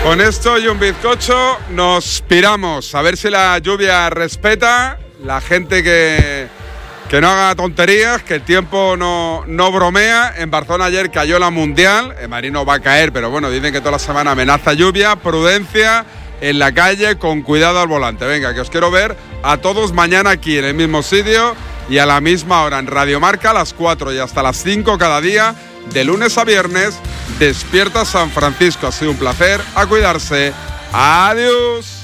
Con esto y un bizcocho nos piramos. A ver si la lluvia respeta. La gente que no haga tonterías, que el tiempo no bromea. En Barcelona ayer cayó la Mundial. En Madrid no va a caer, pero bueno, dicen que toda la semana amenaza lluvia. Prudencia en la calle, con cuidado al volante. Venga, que os quiero ver a todos mañana aquí en el mismo sitio y a la misma hora en Radio Marca, a las 4 y hasta las 5 cada día, de lunes a viernes. Despierta San Francisco. Ha sido un placer. A cuidarse. Adiós.